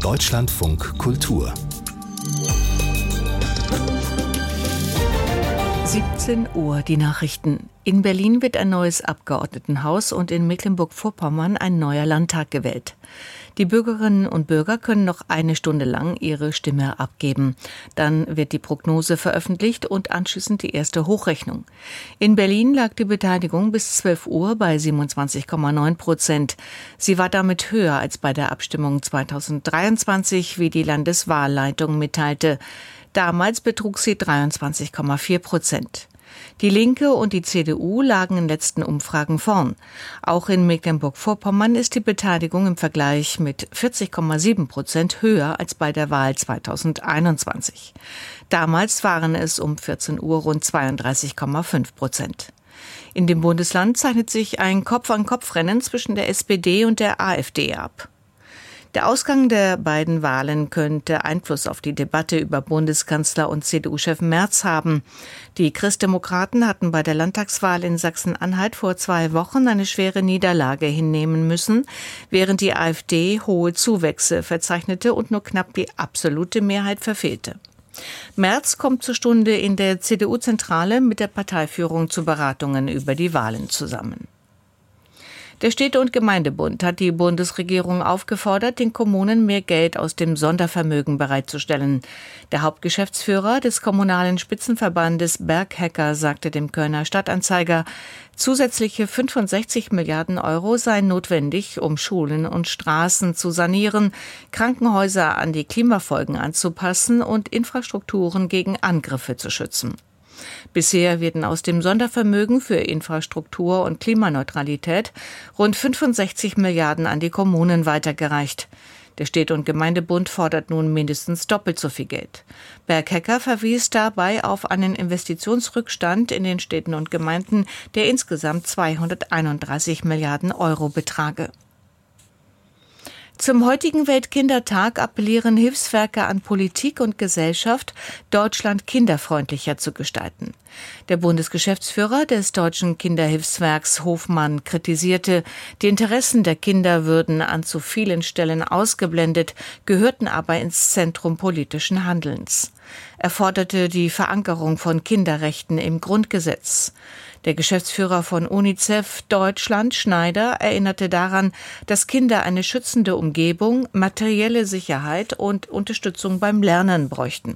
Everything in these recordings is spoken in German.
Deutschlandfunk Kultur 17 Uhr, die Nachrichten. In Berlin wird ein neues Abgeordnetenhaus und in Mecklenburg-Vorpommern ein neuer Landtag gewählt. Die Bürgerinnen und Bürger können noch eine Stunde lang ihre Stimme abgeben. Dann wird die Prognose veröffentlicht und anschließend die erste Hochrechnung. In Berlin lag die Beteiligung bis 12 Uhr bei 27,9%. Sie war damit höher als bei der Abstimmung 2023, wie die Landeswahlleitung mitteilte. Damals betrug sie 23,4%. Die Linke und die CDU lagen in letzten Umfragen vorn. Auch in Mecklenburg-Vorpommern ist die Beteiligung im Vergleich mit 40,7% höher als bei der Wahl 2021. Damals waren es um 14 Uhr rund 32,5%. In dem Bundesland zeichnet sich ein Kopf-an-Kopf-Rennen zwischen der SPD und der AfD ab. Der Ausgang der beiden Wahlen könnte Einfluss auf die Debatte über Bundeskanzler und CDU-Chef Merz haben. Die Christdemokraten hatten bei der Landtagswahl in Sachsen-Anhalt vor 2 Wochen eine schwere Niederlage hinnehmen müssen, während die AfD hohe Zuwächse verzeichnete und nur knapp die absolute Mehrheit verfehlte. Merz kommt zur Stunde in der CDU-Zentrale mit der Parteiführung zu Beratungen über die Wahlen zusammen. Der Städte- und Gemeindebund hat die Bundesregierung aufgefordert, den Kommunen mehr Geld aus dem Sondervermögen bereitzustellen. Der Hauptgeschäftsführer des kommunalen Spitzenverbandes Berghecker sagte dem Kölner Stadtanzeiger, zusätzliche 65 Milliarden Euro seien notwendig, um Schulen und Straßen zu sanieren, Krankenhäuser an die Klimafolgen anzupassen und Infrastrukturen gegen Angriffe zu schützen. Bisher werden aus dem Sondervermögen für Infrastruktur und Klimaneutralität rund 65 Milliarden an die Kommunen weitergereicht. Der Städte- und Gemeindebund fordert nun mindestens doppelt so viel Geld. Berghecker verwies dabei auf einen Investitionsrückstand in den Städten und Gemeinden, der insgesamt 231 Milliarden Euro betrage. Zum heutigen Weltkindertag appellieren Hilfswerke an Politik und Gesellschaft, Deutschland kinderfreundlicher zu gestalten. Der Bundesgeschäftsführer des Deutschen Kinderhilfswerks Hofmann kritisierte, die Interessen der Kinder würden an zu vielen Stellen ausgeblendet, gehörten aber ins Zentrum politischen Handelns. Er forderte die Verankerung von Kinderrechten im Grundgesetz. Der Geschäftsführer von UNICEF Deutschland, Schneider, erinnerte daran, dass Kinder eine schützende Umgebung, materielle Sicherheit und Unterstützung beim Lernen bräuchten.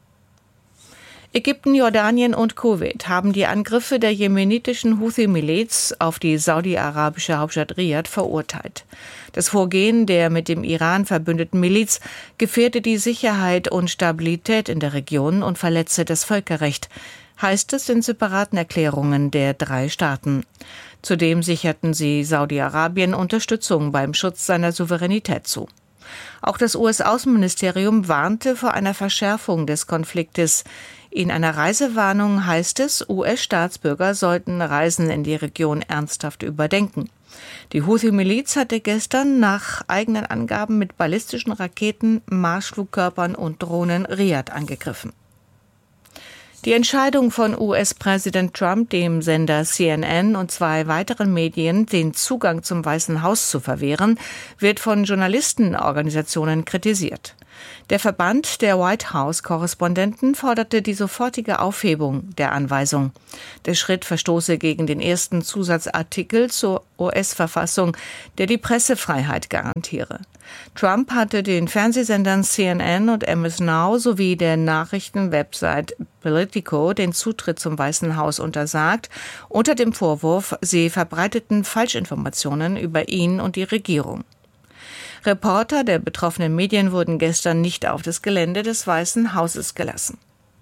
Ägypten, Jordanien und Kuwait haben die Angriffe der jemenitischen Houthi-Miliz auf die saudi-arabische Hauptstadt Riad verurteilt. Das Vorgehen der mit dem Iran verbündeten Miliz gefährde die Sicherheit und Stabilität in der Region und verletze das Völkerrecht, heißt es in separaten Erklärungen der 3 Staaten. Zudem sicherten sie Saudi-Arabien Unterstützung beim Schutz seiner Souveränität zu. Auch das US-Außenministerium warnte vor einer Verschärfung des Konfliktes. In einer Reisewarnung heißt es, US-Staatsbürger sollten Reisen in die Region ernsthaft überdenken. Die Houthi-Miliz hatte gestern nach eigenen Angaben mit ballistischen Raketen, Marschflugkörpern und Drohnen Riad angegriffen. Die Entscheidung von US-Präsident Trump, dem Sender CNN und 2 weiteren Medien den Zugang zum Weißen Haus zu verwehren, wird von Journalistenorganisationen kritisiert. Der Verband der White House-Korrespondenten forderte die sofortige Aufhebung der Anweisung. Der Schritt verstoße gegen den ersten Zusatzartikel zur US-Verfassung, der die Pressefreiheit garantiere. Trump hatte den Fernsehsendern CNN und MS Now sowie der Nachrichtenwebsite Politico den Zutritt zum Weißen Haus untersagt, unter dem Vorwurf, sie verbreiteten Falschinformationen über ihn und die Regierung. Reporter der betroffenen Medien wurden gestern nicht auf das Gelände des Weißen Hauses gelassen.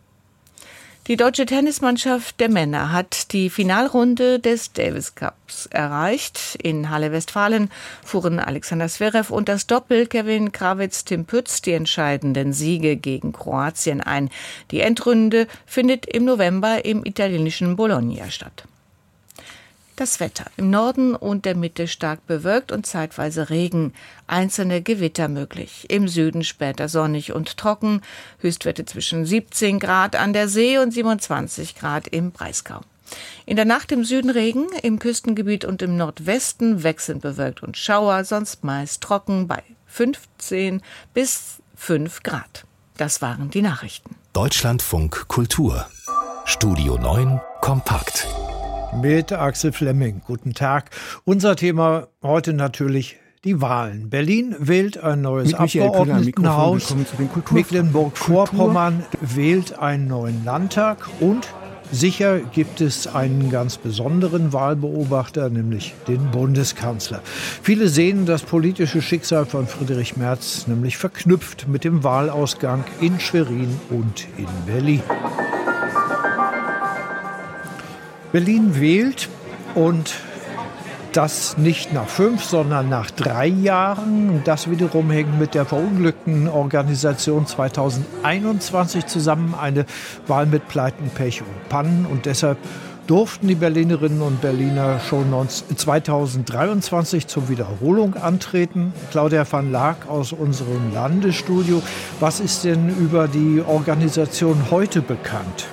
Die deutsche Tennismannschaft der Männer hat die Finalrunde des Davis Cups erreicht. In Halle-Westfalen fuhren Alexander Zverev und das Doppel Kevin Krawitz-Tim Pütz die entscheidenden Siege gegen Kroatien ein. Die Endrunde findet im November im italienischen Bologna statt. Das Wetter. Im Norden und der Mitte stark bewölkt und zeitweise Regen. Einzelne Gewitter möglich. Im Süden später sonnig und trocken. Höchstwerte zwischen 17 Grad an der See und 27 Grad im Breisgau. In der Nacht im Süden Regen, im Küstengebiet und im Nordwesten wechselnd bewölkt und Schauer, sonst meist trocken bei 15 bis 5 Grad. Das waren die Nachrichten. Deutschlandfunk Kultur. Studio 9 kompakt. Mit Axel Flemming. Guten Tag. Unser Thema heute natürlich die Wahlen. Berlin wählt ein neues Abgeordnetenhaus. Mecklenburg-Vorpommern wählt einen neuen Landtag und sicher gibt es einen ganz besonderen Wahlbeobachter, nämlich den Bundeskanzler. Viele sehen das politische Schicksal von Friedrich Merz nämlich verknüpft mit dem Wahlausgang in Schwerin und in Berlin. Berlin wählt und das nicht nach 5, sondern nach 3 Jahren. Das wiederum hängt mit der verunglückten Organisation 2021 zusammen. Eine Wahl mit Pleiten, Pech und Pannen. Und deshalb durften die Berlinerinnen und Berliner schon 2023 zur Wiederholung antreten. Claudia van Laak aus unserem Landesstudio. Was ist denn über die Organisation heute bekannt?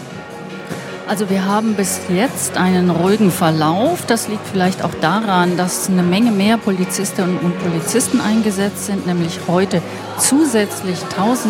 Also wir haben bis jetzt einen ruhigen Verlauf. Das liegt vielleicht auch daran, dass eine Menge mehr Polizistinnen und Polizisten eingesetzt sind, nämlich heute zusätzlich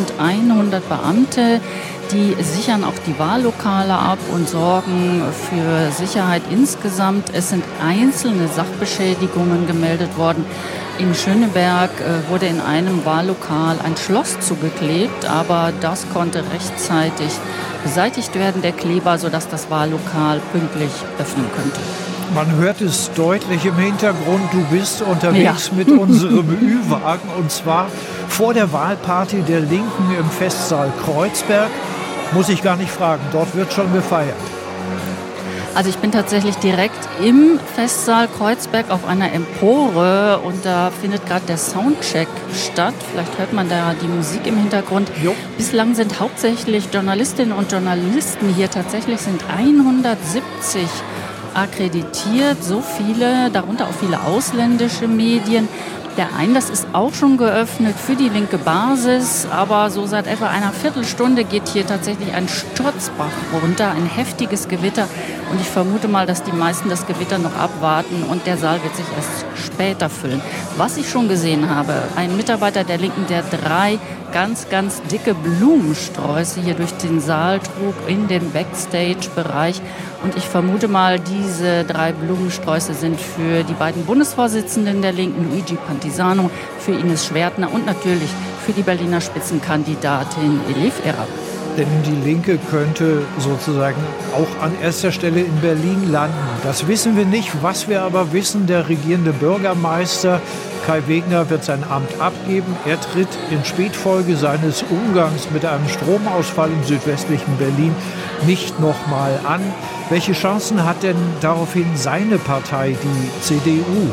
1100 Beamte. Die sichern auch die Wahllokale ab und sorgen für Sicherheit insgesamt. Es sind einzelne Sachbeschädigungen gemeldet worden. In Schöneberg wurde in einem Wahllokal ein Schloss zugeklebt, aber das konnte rechtzeitig beseitigt werden, der Kleber, sodass das Wahllokal pünktlich öffnen könnte. Man hört es deutlich im Hintergrund, du bist unterwegs mit unserem Ü-Wagen und zwar vor der Wahlparty der Linken im Festsaal Kreuzberg. Muss ich gar nicht fragen, dort wird schon gefeiert. Also ich bin tatsächlich direkt im Festsaal Kreuzberg auf einer Empore und da findet gerade der Soundcheck statt. Vielleicht hört man da die Musik im Hintergrund. Jo. Bislang sind hauptsächlich Journalistinnen und Journalisten hier. Tatsächlich sind 170 akkreditiert, so viele, darunter auch viele ausländische Medien. Der Einlass ist auch schon geöffnet für die linke Basis, aber so seit etwa einer Viertelstunde geht hier tatsächlich ein Sturzbach runter, ein heftiges Gewitter. Und ich vermute mal, dass die meisten das Gewitter noch abwarten und der Saal wird sich erst später füllen. Was ich schon gesehen habe, ein Mitarbeiter der Linken, der 3 ganz, ganz dicke Blumensträuße hier durch den Saal trug in dem Backstage-Bereich. Und ich vermute mal, diese 3 Blumensträuße sind für die beiden Bundesvorsitzenden der Linken, Luigi Pantisano, für Ines Schwertner und natürlich für die Berliner Spitzenkandidatin Elif Erab. Denn die Linke könnte sozusagen auch an erster Stelle in Berlin landen. Das wissen wir nicht. Was wir aber wissen, der regierende Bürgermeister Kai Wegner wird sein Amt abgeben. Er tritt in Spätfolge seines Umgangs mit einem Stromausfall im südwestlichen Berlin nicht nochmal an. Welche Chancen hat denn daraufhin seine Partei, die CDU?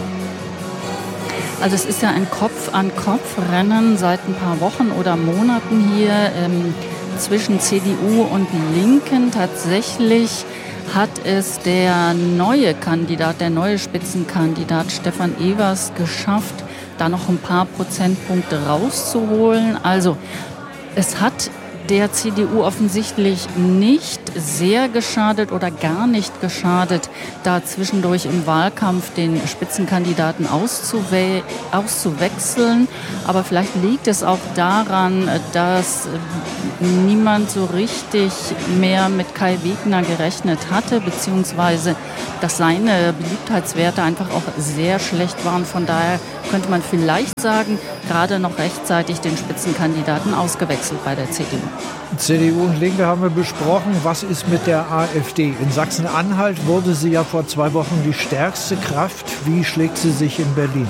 Also es ist ja ein Kopf-an-Kopf-Rennen seit ein paar Wochen oder Monaten hier zwischen CDU und Linken. Tatsächlich hat es der neue Spitzenkandidat Stefan Evers geschafft, da noch ein paar Prozentpunkte rauszuholen. Also es hat der CDU offensichtlich nicht sehr geschadet oder gar nicht geschadet, da zwischendurch im Wahlkampf den Spitzenkandidaten auszuwechseln. Aber vielleicht liegt es auch daran, dass niemand so richtig mehr mit Kai Wegner gerechnet hatte, beziehungsweise dass seine Beliebtheitswerte einfach auch sehr schlecht waren. Von daher könnte man vielleicht sagen, gerade noch rechtzeitig den Spitzenkandidaten ausgewechselt bei der CDU. CDU und Linke haben wir besprochen. Was ist mit der AfD? In Sachsen-Anhalt wurde sie ja vor 2 Wochen die stärkste Kraft. Wie schlägt sie sich in Berlin?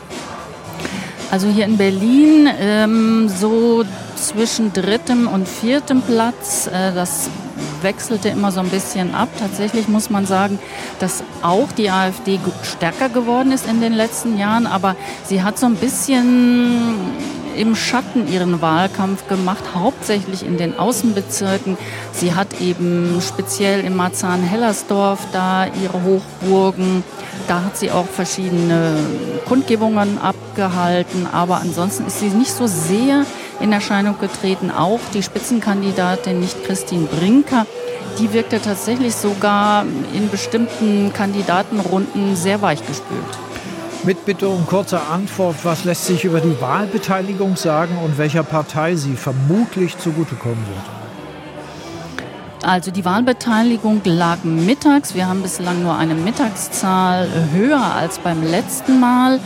Also hier in Berlin so zwischen 3. und 4. Platz. Das wechselte immer so ein bisschen ab. Tatsächlich muss man sagen, dass auch die AfD stärker geworden ist in den letzten Jahren, aber sie hat so ein bisschen im Schatten ihren Wahlkampf gemacht, hauptsächlich in den Außenbezirken. Sie hat eben speziell in Marzahn-Hellersdorf da ihre Hochburgen. Da hat sie auch verschiedene Kundgebungen abgehalten, aber ansonsten ist sie nicht so sehr in Erscheinung getreten. Auch die Spitzenkandidatin, nicht Christine Brinker, die wirkte tatsächlich sogar in bestimmten Kandidatenrunden sehr weichgespült. Mit Bitte um kurze Antwort, was lässt sich über die Wahlbeteiligung sagen und welcher Partei sie vermutlich zugutekommen wird? Also die Wahlbeteiligung lag mittags. Wir haben bislang nur eine Mittagszahl höher als beim letzten Mal.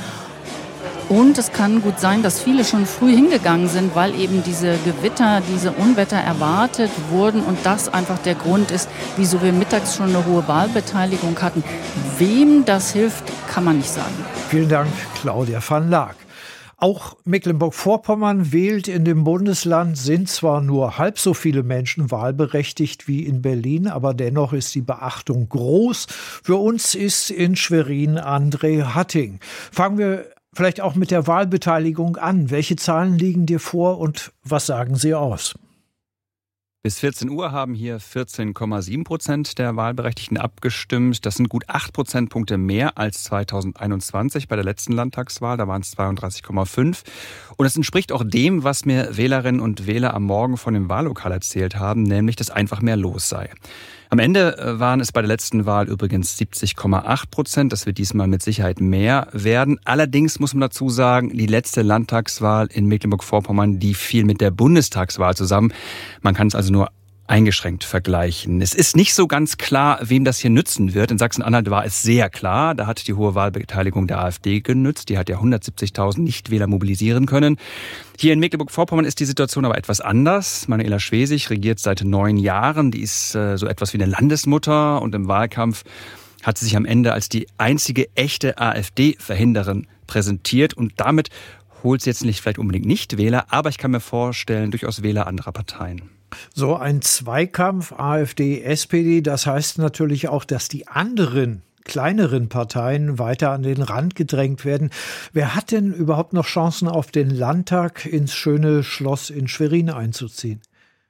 Und es kann gut sein, dass viele schon früh hingegangen sind, weil eben diese Gewitter, diese Unwetter erwartet wurden und das einfach der Grund ist, wieso wir mittags schon eine hohe Wahlbeteiligung hatten. Wem das hilft, kann man nicht sagen. Vielen Dank, Claudia van Laak. Auch Mecklenburg-Vorpommern wählt in dem Bundesland, sind zwar nur halb so viele Menschen wahlberechtigt wie in Berlin, aber dennoch ist die Beachtung groß. Für uns ist in Schwerin André Hatting. Fangen wir vielleicht auch mit der Wahlbeteiligung an. Welche Zahlen liegen dir vor und was sagen sie aus? Bis 14 Uhr haben hier 14,7% der Wahlberechtigten abgestimmt. Das sind gut 8 Prozentpunkte mehr als 2021 bei der letzten Landtagswahl. Da waren es 32,5. Und es entspricht auch dem, was mir Wählerinnen und Wähler am Morgen von dem Wahllokal erzählt haben, nämlich, dass einfach mehr los sei. Am Ende waren es bei der letzten Wahl übrigens 70,8%. Das wird diesmal mit Sicherheit mehr werden. Allerdings muss man dazu sagen, die letzte Landtagswahl in Mecklenburg-Vorpommern, die fiel mit der Bundestagswahl zusammen. Man kann es also nur eingeschränkt vergleichen. Es ist nicht so ganz klar, wem das hier nützen wird. In Sachsen-Anhalt war es sehr klar. Da hat die hohe Wahlbeteiligung der AfD genützt. Die hat ja 170.000 Nichtwähler mobilisieren können. Hier in Mecklenburg-Vorpommern ist die Situation aber etwas anders. Manuela Schwesig regiert seit 9 Jahren. Die ist so etwas wie eine Landesmutter und im Wahlkampf hat sie sich am Ende als die einzige echte AfD-Verhinderin präsentiert und damit holt sie jetzt nicht vielleicht unbedingt Nichtwähler, aber ich kann mir vorstellen, durchaus Wähler anderer Parteien. So ein Zweikampf AfD, SPD, das heißt natürlich auch, dass die anderen kleineren Parteien weiter an den Rand gedrängt werden. Wer hat denn überhaupt noch Chancen, auf den Landtag ins schöne Schloss in Schwerin einzuziehen?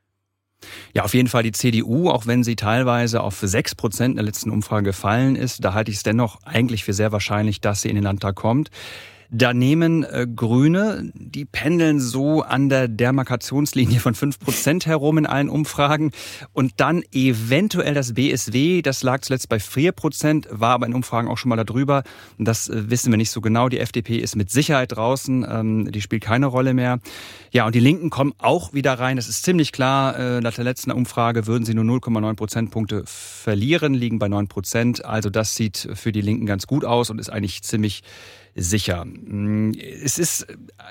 Ja, auf jeden Fall die CDU, auch wenn sie teilweise auf 6% in der letzten Umfrage gefallen ist. Da halte ich es dennoch eigentlich für sehr wahrscheinlich, dass sie in den Landtag kommt. Daneben Grüne, die pendeln so an der Demarkationslinie von 5% herum in allen Umfragen. Und dann eventuell das BSW, das lag zuletzt bei 4%, war aber in Umfragen auch schon mal darüber. Das wissen wir nicht so genau. Die FDP ist mit Sicherheit draußen, die spielt keine Rolle mehr. Ja, und die Linken kommen auch wieder rein. Das ist ziemlich klar. Nach der letzten Umfrage würden sie nur 0,9 Prozentpunkte verlieren, liegen bei 9%. Also das sieht für die Linken ganz gut aus und ist eigentlich ziemlich sicher. Es ist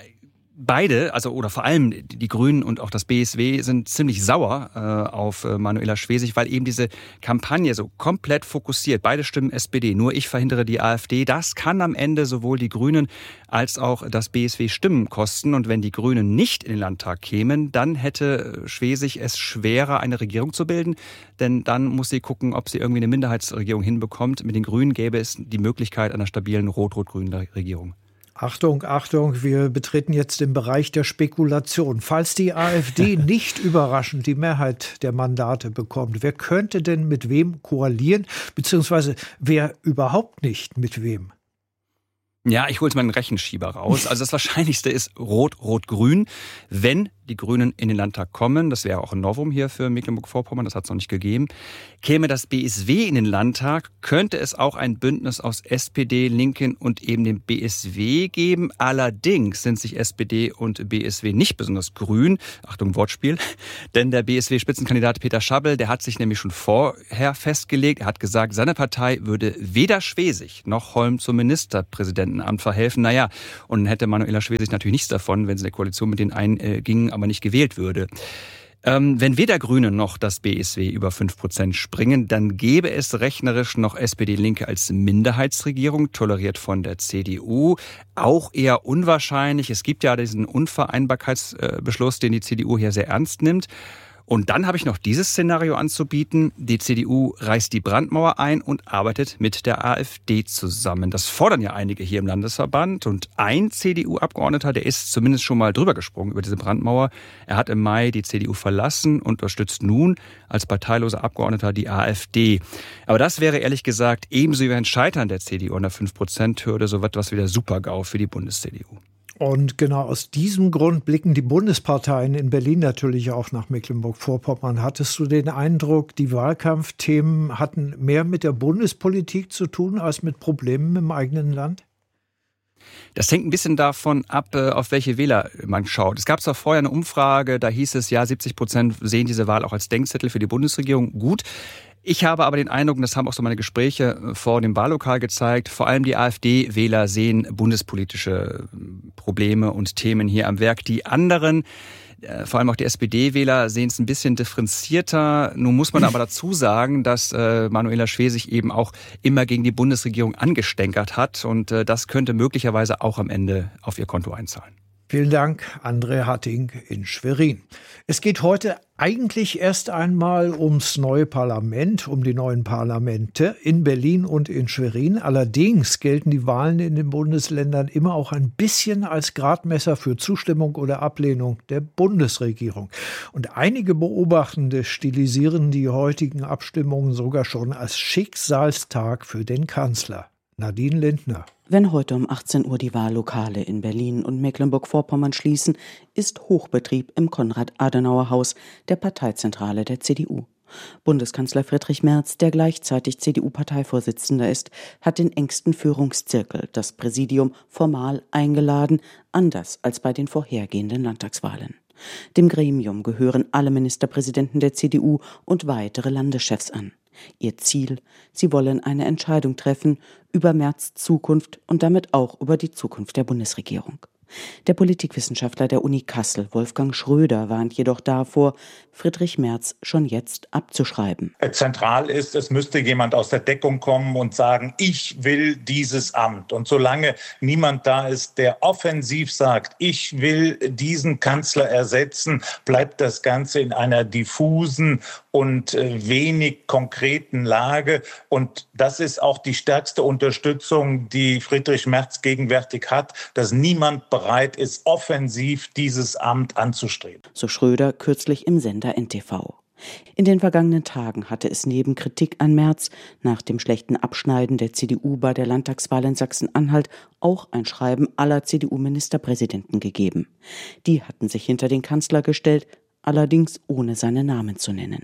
beide, also oder vor allem die Grünen und auch das BSW sind ziemlich sauer auf Manuela Schwesig, weil eben diese Kampagne so komplett fokussiert. Beide stimmen SPD, nur ich verhindere die AfD. Das kann am Ende sowohl die Grünen als auch das BSW Stimmen kosten. Und wenn die Grünen nicht in den Landtag kämen, dann hätte Schwesig es schwerer, eine Regierung zu bilden. Denn dann muss sie gucken, ob sie irgendwie eine Minderheitsregierung hinbekommt. Mit den Grünen gäbe es die Möglichkeit einer stabilen rot-rot-grünen Regierung. Achtung, Achtung, wir betreten jetzt den Bereich der Spekulation. Falls die AfD nicht überraschend die Mehrheit der Mandate bekommt, wer könnte denn mit wem koalieren, beziehungsweise wer überhaupt nicht mit wem? Ja, ich hole jetzt mal einen Rechenschieber raus. Also das Wahrscheinlichste ist Rot-Rot-Grün, wenn die Grünen in den Landtag kommen. Das wäre auch ein Novum hier für Mecklenburg-Vorpommern, das hat es noch nicht gegeben. Käme das BSW in den Landtag, könnte es auch ein Bündnis aus SPD, Linken und eben dem BSW geben. Allerdings sind sich SPD und BSW nicht besonders grün. Achtung, Wortspiel. Denn der BSW-Spitzenkandidat Peter Schabbel, der hat sich nämlich schon vorher festgelegt. Er hat gesagt, seine Partei würde weder Schwesig noch Holm zum Ministerpräsidentenamt verhelfen. Naja, und hätte Manuela Schwesig natürlich nichts davon, wenn sie in der Koalition mit denen einging, aber nicht gewählt würde. Wenn weder Grüne noch das BSW über 5% springen, dann gäbe es rechnerisch noch SPD-Linke als Minderheitsregierung, toleriert von der CDU. Auch eher unwahrscheinlich. Es gibt ja diesen Unvereinbarkeitsbeschluss, den die CDU hier sehr ernst nimmt. Und dann habe ich noch dieses Szenario anzubieten. Die CDU reißt die Brandmauer ein und arbeitet mit der AfD zusammen. Das fordern ja einige hier im Landesverband. Und ein CDU-Abgeordneter, der ist zumindest schon mal drüber gesprungen über diese Brandmauer. Er hat im Mai die CDU verlassen und unterstützt nun als parteiloser Abgeordneter die AfD. Aber das wäre ehrlich gesagt ebenso wie ein Scheitern der CDU an der 5%-Hürde so etwas wie der Super-GAU für die Bundes-CDU. Und genau aus diesem Grund blicken die Bundesparteien in Berlin natürlich auch nach Mecklenburg-Vorpommern. Hattest du den Eindruck, die Wahlkampfthemen hatten mehr mit der Bundespolitik zu tun als mit Problemen im eigenen Land? Das hängt ein bisschen davon ab, auf welche Wähler man schaut. Es gab zwar vorher eine Umfrage, da hieß es, ja, 70% sehen diese Wahl auch als Denkzettel für die Bundesregierung. Gut. Ich habe aber den Eindruck, und das haben auch so meine Gespräche vor dem Wahllokal gezeigt, vor allem die AfD-Wähler sehen bundespolitische Probleme und Themen hier am Werk. Die anderen, vor allem auch die SPD-Wähler, sehen es ein bisschen differenzierter. Nun muss man aber dazu sagen, dass Manuela Schwesig eben auch immer gegen die Bundesregierung angestänkert hat. Und das könnte möglicherweise auch am Ende auf ihr Konto einzahlen. Vielen Dank, André Hatting in Schwerin. Es geht heute eigentlich erst einmal ums neue Parlament, um die neuen Parlamente in Berlin und in Schwerin. Allerdings gelten die Wahlen in den Bundesländern immer auch ein bisschen als Gradmesser für Zustimmung oder Ablehnung der Bundesregierung. Und einige Beobachtende stilisieren die heutigen Abstimmungen sogar schon als Schicksalstag für den Kanzler. Nadine Lindner. Wenn heute um 18 Uhr die Wahllokale in Berlin und Mecklenburg-Vorpommern schließen, ist Hochbetrieb im Konrad-Adenauer-Haus, der Parteizentrale der CDU. Bundeskanzler Friedrich Merz, der gleichzeitig CDU-Parteivorsitzender ist, hat den engsten Führungszirkel, das Präsidium, formal eingeladen, anders als bei den vorhergehenden Landtagswahlen. Dem Gremium gehören alle Ministerpräsidenten der CDU und weitere Landeschefs an. Ihr Ziel: Sie wollen eine Entscheidung treffen über Merz' Zukunft und damit auch über die Zukunft der Bundesregierung. Der Politikwissenschaftler der Uni Kassel, Wolfgang Schröder, warnt jedoch davor, Friedrich Merz schon jetzt abzuschreiben. Zentral ist, es müsste jemand aus der Deckung kommen und sagen, ich will dieses Amt. Und solange niemand da ist, der offensiv sagt, ich will diesen Kanzler ersetzen, bleibt das Ganze in einer diffusen und wenig konkreten Lage. Und das ist auch die stärkste Unterstützung, die Friedrich Merz gegenwärtig hat, dass niemand bereit ist, offensiv dieses Amt anzustreben. So Schröder kürzlich im Sender NTV. In den vergangenen Tagen hatte es neben Kritik an Merz nach dem schlechten Abschneiden der CDU bei der Landtagswahl in Sachsen-Anhalt auch ein Schreiben aller CDU-Ministerpräsidenten gegeben. Die hatten sich hinter den Kanzler gestellt, allerdings ohne seinen Namen zu nennen.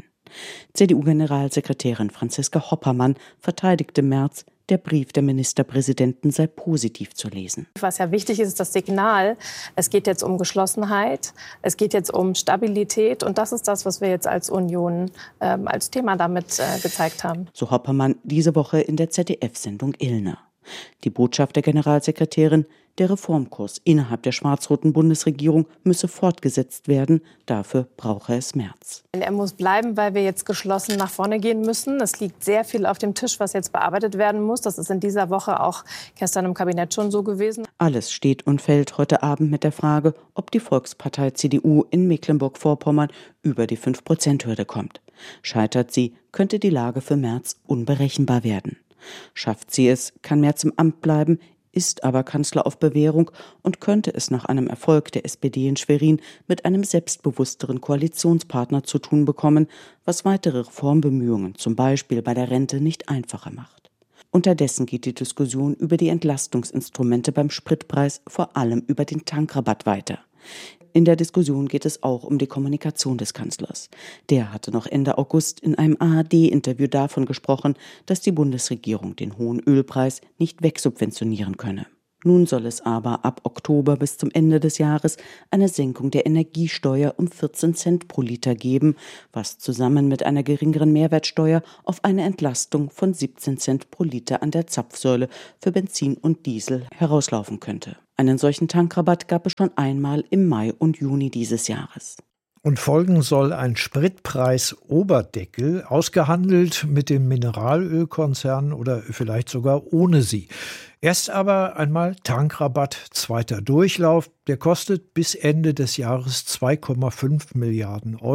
CDU-Generalsekretärin Franziska Hoppermann verteidigte Merz, der Brief der Ministerpräsidenten sei positiv zu lesen. Was ja wichtig ist, ist das Signal. Es geht jetzt um Geschlossenheit, es geht jetzt um Stabilität und das ist das, was wir jetzt als Union als Thema damit gezeigt haben. So Hoppermann diese Woche in der ZDF-Sendung Illner. Die Botschaft der Generalsekretärin: Der Reformkurs innerhalb der schwarz-roten Bundesregierung müsse fortgesetzt werden. Dafür brauche es Merz. Er muss bleiben, weil wir jetzt geschlossen nach vorne gehen müssen. Es liegt sehr viel auf dem Tisch, was jetzt bearbeitet werden muss. Das ist in dieser Woche auch gestern im Kabinett schon so gewesen. Alles steht und fällt heute Abend mit der Frage, ob die Volkspartei CDU in Mecklenburg-Vorpommern über die 5%-Hürde kommt. Scheitert sie, könnte die Lage für Merz unberechenbar werden. Schafft sie es, kann Merz im Amt bleiben, ist aber Kanzler auf Bewährung und könnte es nach einem Erfolg der SPD in Schwerin mit einem selbstbewussteren Koalitionspartner zu tun bekommen, was weitere Reformbemühungen, zum Beispiel bei der Rente, nicht einfacher macht. Unterdessen geht die Diskussion über die Entlastungsinstrumente beim Spritpreis, vor allem über den Tankrabatt, weiter. In der Diskussion geht es auch um die Kommunikation des Kanzlers. Der hatte noch Ende August in einem ARD-Interview davon gesprochen, dass die Bundesregierung den hohen Ölpreis nicht wegsubventionieren könne. Nun soll es aber ab Oktober bis zum Ende des Jahres eine Senkung der Energiesteuer um 14 Cent pro Liter geben, was zusammen mit einer geringeren Mehrwertsteuer auf eine Entlastung von 17 Cent pro Liter an der Zapfsäule für Benzin und Diesel herauslaufen könnte. Einen solchen Tankrabatt gab es schon einmal im Mai und Juni dieses Jahres. Und folgen soll ein Spritpreis-Oberdeckel, ausgehandelt mit den Mineralölkonzernen oder vielleicht sogar ohne sie. Erst aber einmal Tankrabatt, zweiter Durchlauf. Der kostet bis Ende des Jahres 2,5 Milliarden Euro.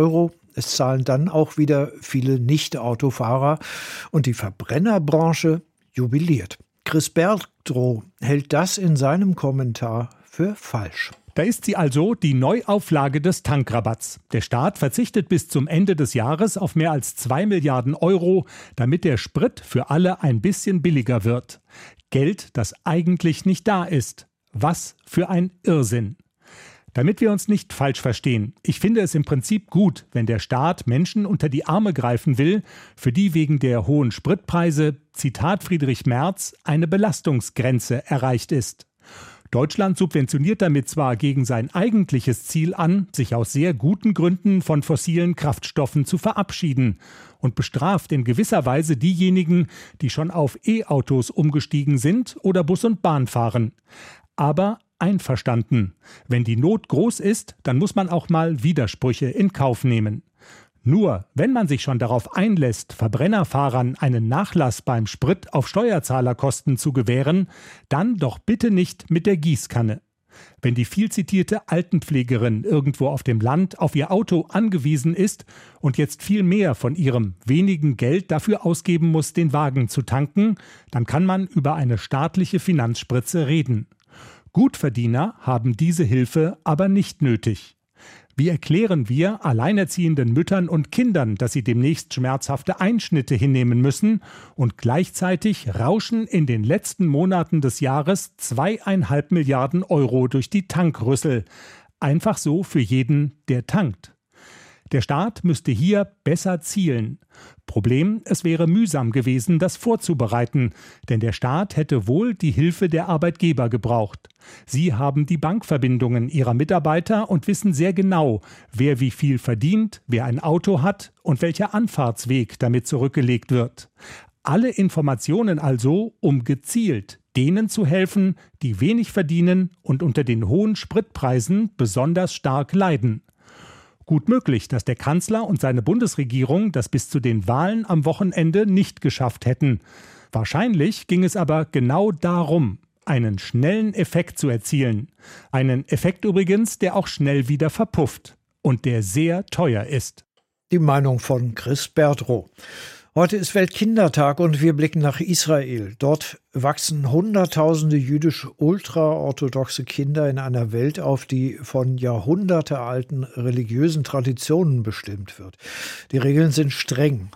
Es zahlen dann auch wieder viele Nicht-Autofahrer und die Verbrennerbranche jubiliert. Chris Bergdroh hält das in seinem Kommentar für falsch. Da ist sie also, die Neuauflage des Tankrabatts. Der Staat verzichtet bis zum Ende des Jahres auf mehr als 2 Milliarden Euro, damit der Sprit für alle ein bisschen billiger wird. Geld, das eigentlich nicht da ist. Was für ein Irrsinn. Damit wir uns nicht falsch verstehen, ich finde es im Prinzip gut, wenn der Staat Menschen unter die Arme greifen will, für die wegen der hohen Spritpreise, Zitat Friedrich Merz, eine Belastungsgrenze erreicht ist. Deutschland subventioniert damit zwar gegen sein eigentliches Ziel an, sich aus sehr guten Gründen von fossilen Kraftstoffen zu verabschieden und bestraft in gewisser Weise diejenigen, die schon auf E-Autos umgestiegen sind oder Bus und Bahn fahren. Aber einverstanden. Wenn die Not groß ist, dann muss man auch mal Widersprüche in Kauf nehmen. Nur, wenn man sich schon darauf einlässt, Verbrennerfahrern einen Nachlass beim Sprit auf Steuerzahlerkosten zu gewähren, dann doch bitte nicht mit der Gießkanne. Wenn die viel zitierte Altenpflegerin irgendwo auf dem Land auf ihr Auto angewiesen ist und jetzt viel mehr von ihrem wenigen Geld dafür ausgeben muss, den Wagen zu tanken, dann kann man über eine staatliche Finanzspritze reden. Gutverdiener haben diese Hilfe aber nicht nötig. Wie erklären wir alleinerziehenden Müttern und Kindern, dass sie demnächst schmerzhafte Einschnitte hinnehmen müssen und gleichzeitig rauschen in den letzten Monaten des Jahres 2,5 Milliarden Euro durch die Tankrüssel? Einfach so für jeden, der tankt. Der Staat müsste hier besser zielen. Problem, es wäre mühsam gewesen, das vorzubereiten, denn der Staat hätte wohl die Hilfe der Arbeitgeber gebraucht. Sie haben die Bankverbindungen ihrer Mitarbeiter und wissen sehr genau, wer wie viel verdient, wer ein Auto hat und welcher Anfahrtsweg damit zurückgelegt wird. Alle Informationen also, um gezielt denen zu helfen, die wenig verdienen und unter den hohen Spritpreisen besonders stark leiden. Gut möglich, dass der Kanzler und seine Bundesregierung das bis zu den Wahlen am Wochenende nicht geschafft hätten. Wahrscheinlich ging es aber genau darum, einen schnellen Effekt zu erzielen. Einen Effekt übrigens, der auch schnell wieder verpufft und der sehr teuer ist. Die Meinung von Chris Bergdroh. Heute ist Weltkindertag und wir blicken nach Israel. Dort wachsen Hunderttausende jüdische ultraorthodoxe Kinder in einer Welt auf, die von jahrhundertealten religiösen Traditionen bestimmt wird. Die Regeln sind streng.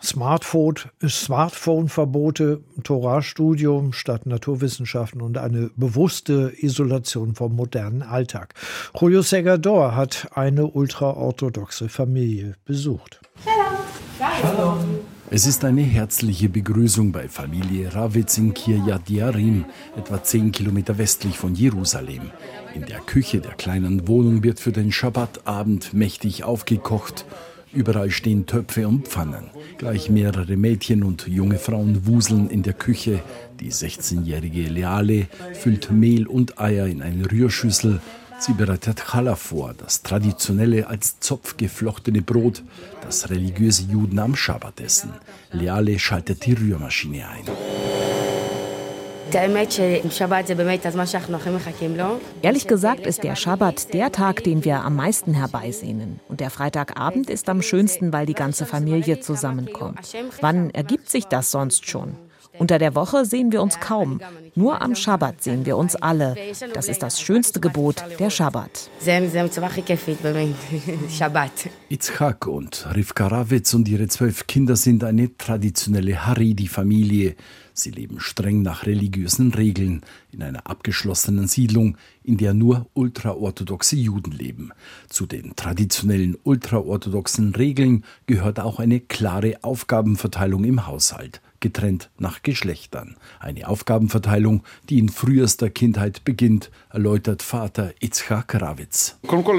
Smartphone-Verbote, Torah-Studium statt Naturwissenschaften und eine bewusste Isolation vom modernen Alltag. Julio Segador hat eine ultraorthodoxe Familie besucht. Shalom. Es ist eine herzliche Begrüßung bei Familie Ravitz in Kiryat Jearim, etwa 10 Kilometer westlich von Jerusalem. In der Küche der kleinen Wohnung wird für den Schabbatabend mächtig aufgekocht. Überall stehen Töpfe und Pfannen. Gleich mehrere Mädchen und junge Frauen wuseln in der Küche. Die 16-jährige Leale füllt Mehl und Eier in eine Rührschüssel. Sie bereitet Challah vor, das traditionelle als Zopf geflochtene Brot, das religiöse Juden am Schabbat essen. Leale schaltet die Rührmaschine ein. Ehrlich gesagt ist der Schabbat der Tag, den wir am meisten herbeisehnen. Und der Freitagabend ist am schönsten, weil die ganze Familie zusammenkommt. Wann ergibt sich das sonst schon? Unter der Woche sehen wir uns kaum. Nur am Schabbat sehen wir uns alle. Das ist das schönste Gebot, der Schabbat. Itzhak und Rivka Ravitz und ihre 12 Kinder sind eine traditionelle Haredi-Familie. Sie leben streng nach religiösen Regeln in einer abgeschlossenen Siedlung, in der nur ultraorthodoxe Juden leben. Zu den traditionellen ultraorthodoxen Regeln gehört auch eine klare Aufgabenverteilung im Haushalt, getrennt nach Geschlechtern. Eine Aufgabenverteilung, die in frühester Kindheit beginnt, erläutert Vater Itzhak Ravitz.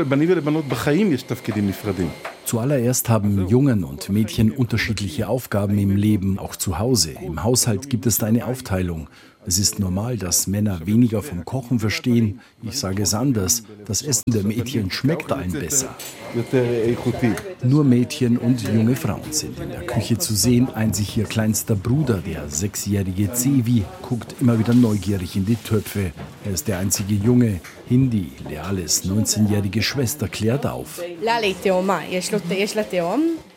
Zuallererst haben Jungen und Mädchen unterschiedliche Aufgaben im Leben, auch zu Hause. Im Haushalt gibt es eine Aufteilung. Es ist normal, dass Männer weniger vom Kochen verstehen. Ich sage es anders, das Essen der Mädchen schmeckt allen besser. Nur Mädchen und junge Frauen sind in der Küche zu sehen. Einzig ihr kleinster Bruder, der 6-jährige Zevi, guckt immer wieder neugierig in die Töpfe. Er ist der einzige Junge. Hindi, Leales 19-jährige Schwester, klärt auf.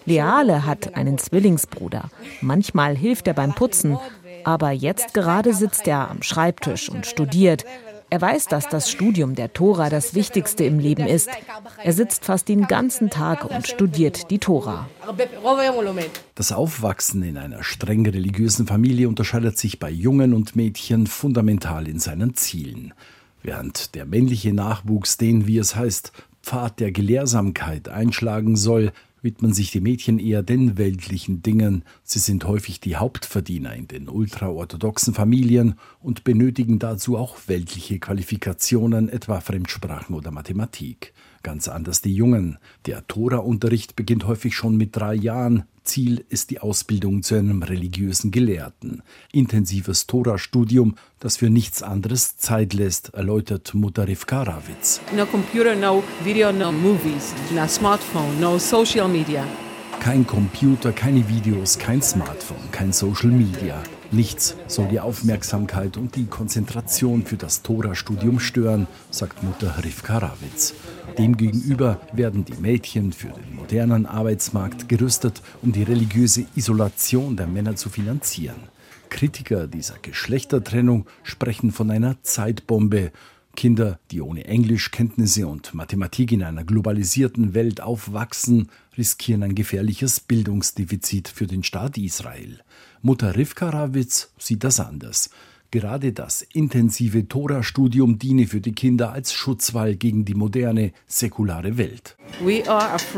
Leale hat einen Zwillingsbruder. Manchmal hilft er beim Putzen, aber jetzt gerade sitzt er am Schreibtisch und studiert. Er weiß, dass das Studium der Tora das Wichtigste im Leben ist. Er sitzt fast den ganzen Tag und studiert die Tora. Das Aufwachsen in einer streng religiösen Familie unterscheidet sich bei Jungen und Mädchen fundamental in seinen Zielen. Während der männliche Nachwuchs den, wie es heißt, Pfad der Gelehrsamkeit einschlagen soll, widmen sich die Mädchen eher den weltlichen Dingen. Sie sind häufig die Hauptverdiener in den ultraorthodoxen Familien und benötigen dazu auch weltliche Qualifikationen, etwa Fremdsprachen oder Mathematik. Ganz anders die Jungen. Der Tora-Unterricht beginnt häufig schon mit 3 Jahren. Ziel ist die Ausbildung zu einem religiösen Gelehrten. Intensives Tora-Studium, das für nichts anderes Zeit lässt, erläutert Mutter Rivka Ravitz. No computer, no video, no movies, no smartphone, no social media. Kein Computer, keine Videos, kein Smartphone, kein Social Media. Nichts soll die Aufmerksamkeit und die Konzentration für das Tora-Studium stören, sagt Mutter Rivka Ravitz. Demgegenüber werden die Mädchen für den modernen Arbeitsmarkt gerüstet, um die religiöse Isolation der Männer zu finanzieren. Kritiker dieser Geschlechtertrennung sprechen von einer Zeitbombe. Kinder, die ohne Englischkenntnisse und Mathematik in einer globalisierten Welt aufwachsen, riskieren ein gefährliches Bildungsdefizit für den Staat Israel. Mutter Rivka Ravitz sieht das anders. Gerade das intensive Tora-Studium diene für die Kinder als Schutzwall gegen die moderne, säkulare Welt. Wir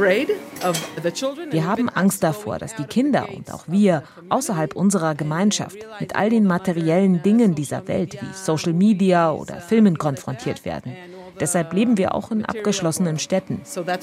haben Angst davor, dass die Kinder und auch wir außerhalb unserer Gemeinschaft mit all den materiellen Dingen dieser Welt wie Social Media oder Filmen konfrontiert werden. Deshalb leben wir auch in abgeschlossenen Städten.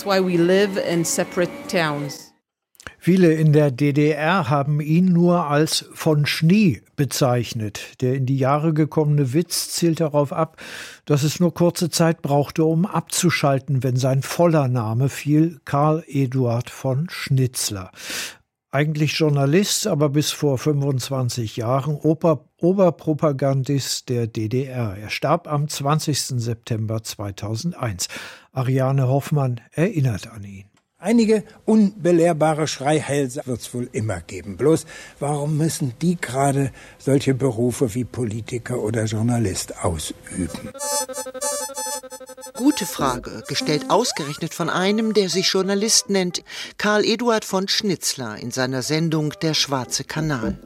Viele in der DDR haben ihn nur als von Schnee bezeichnet. Der in die Jahre gekommene Witz zielt darauf ab, dass es nur kurze Zeit brauchte, um abzuschalten, wenn sein voller Name fiel, Karl Eduard von Schnitzler. Eigentlich Journalist, aber bis vor 25 Jahren Oberpropagandist der DDR. Er starb am 20. September 2001. Ariane Hoffmann erinnert an ihn. Einige unbelehrbare Schreihälse wird es wohl immer geben. Bloß, warum müssen die gerade solche Berufe wie Politiker oder Journalist ausüben? Gute Frage, gestellt ausgerechnet von einem, der sich Journalist nennt, Karl Eduard von Schnitzler in seiner Sendung Der Schwarze Kanal.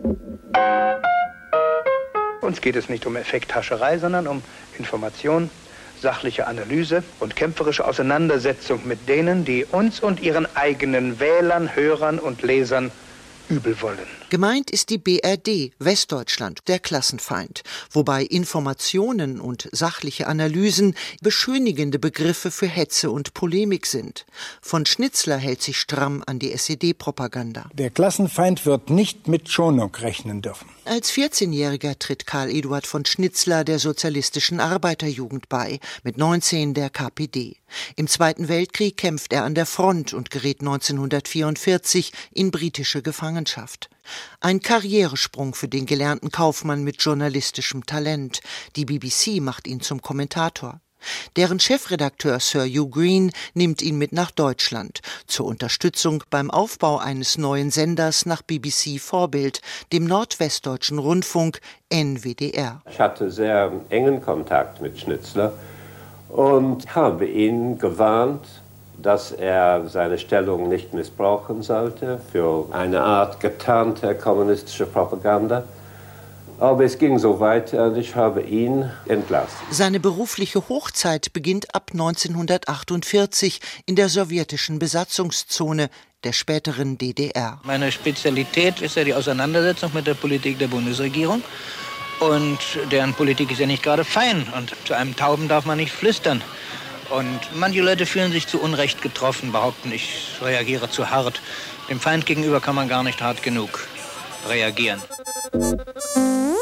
Uns geht es nicht um Effekthascherei, sondern um Information, sachliche Analyse und kämpferische Auseinandersetzung mit denen, die uns und ihren eigenen Wählern, Hörern und Lesern übel wollen. Gemeint ist die BRD, Westdeutschland, der Klassenfeind, wobei Informationen und sachliche Analysen beschönigende Begriffe für Hetze und Polemik sind. Von Schnitzler hält sich stramm an die SED-Propaganda. Der Klassenfeind wird nicht mit Schonung rechnen dürfen. Als 14-Jähriger tritt Karl Eduard von Schnitzler der sozialistischen Arbeiterjugend bei, mit 19 der KPD. Im Zweiten Weltkrieg kämpft er an der Front und gerät 1944 in britische Gefangenschaft. Ein Karrieresprung für den gelernten Kaufmann mit journalistischem Talent. Die BBC macht ihn zum Kommentator. Deren Chefredakteur Sir Hugh Green nimmt ihn mit nach Deutschland zur Unterstützung beim Aufbau eines neuen Senders nach BBC-Vorbild, dem Nordwestdeutschen Rundfunk NWDR. Ich hatte sehr engen Kontakt mit Schnitzler und habe ihn gewarnt, dass er seine Stellung nicht missbrauchen sollte für eine Art getarnte kommunistische Propaganda. Aber es ging so weiter und ich habe ihn entlassen. Seine berufliche Hochzeit beginnt ab 1948 in der sowjetischen Besatzungszone der späteren DDR. Meine Spezialität ist ja die Auseinandersetzung mit der Politik der Bundesregierung. Und deren Politik ist ja nicht gerade fein. Und zu einem Tauben darf man nicht flüstern. Und manche Leute fühlen sich zu Unrecht getroffen, behaupten, ich reagiere zu hart. Dem Feind gegenüber kann man gar nicht hart genug reagieren.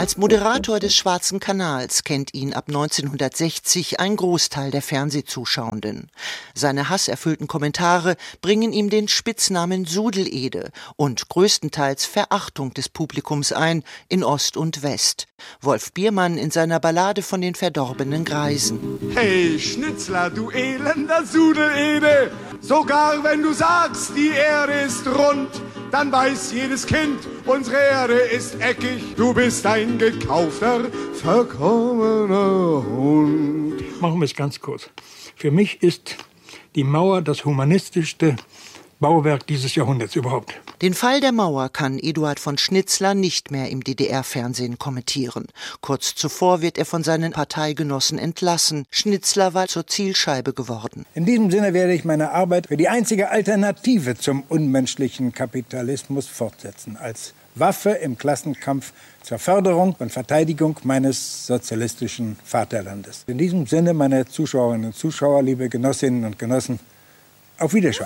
Als Moderator des Schwarzen Kanals kennt ihn ab 1960 ein Großteil der Fernsehzuschauenden. Seine hasserfüllten Kommentare bringen ihm den Spitznamen Sudelede und größtenteils Verachtung des Publikums ein, in Ost und West. Wolf Biermann in seiner Ballade von den verdorbenen Greisen. Hey Schnitzler, du elender Sudelede, sogar wenn du sagst, die Erde ist rund, dann weiß jedes Kind, unsere Erde ist eckig, du bist ein gekaufter, verkommener Hund. Machen wir es ganz kurz. Für mich ist die Mauer das humanistischste Bauwerk dieses Jahrhunderts überhaupt. Den Fall der Mauer kann Eduard von Schnitzler nicht mehr im DDR-Fernsehen kommentieren. Kurz zuvor wird er von seinen Parteigenossen entlassen. Schnitzler war zur Zielscheibe geworden. In diesem Sinne werde ich meine Arbeit für die einzige Alternative zum unmenschlichen Kapitalismus fortsetzen. Als Waffe im Klassenkampf zur Förderung und Verteidigung meines sozialistischen Vaterlandes. In diesem Sinne, meine Zuschauerinnen und Zuschauer, liebe Genossinnen und Genossen, auf Wiederschauen.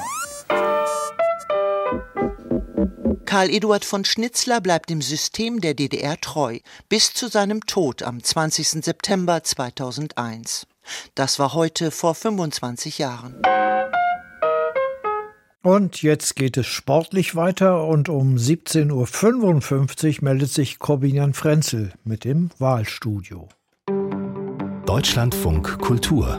Karl Eduard von Schnitzler bleibt dem System der DDR treu, bis zu seinem Tod am 20. September 2001. Das war heute vor 25 Jahren. Und jetzt geht es sportlich weiter und um 17.55 Uhr meldet sich Corbinian Frenzel mit dem Wahlstudio. Deutschlandfunk Kultur.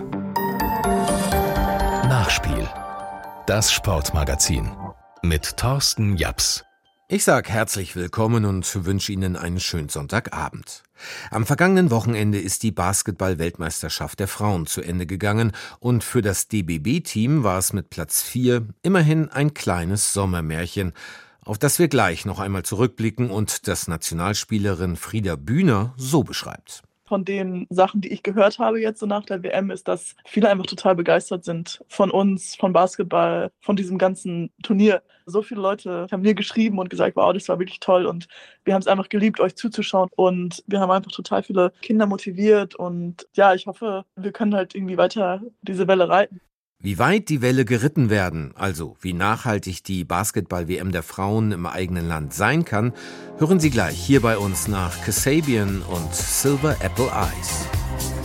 Nachspiel. Das Sportmagazin mit Thorsten Japs. Ich sage herzlich willkommen und wünsche Ihnen einen schönen Sonntagabend. Am vergangenen Wochenende ist die Basketball-Weltmeisterschaft der Frauen zu Ende gegangen und für das DBB-Team war es mit Platz 4 immerhin ein kleines Sommermärchen, auf das wir gleich noch einmal zurückblicken und das Nationalspielerin Frieda Bühner so beschreibt. Von den Sachen, die ich gehört habe jetzt so nach der WM, ist, dass viele einfach total begeistert sind von uns, von Basketball, von diesem ganzen Turnier. So viele Leute haben mir geschrieben und gesagt, wow, das war wirklich toll und wir haben es einfach geliebt, euch zuzuschauen und wir haben einfach total viele Kinder motiviert und ja, ich hoffe, wir können halt irgendwie weiter diese Welle reiten. Wie weit die Welle geritten werden, also wie nachhaltig die Basketball-WM der Frauen im eigenen Land sein kann, hören Sie gleich hier bei uns nach Kasabian und Silver Apple Eyes.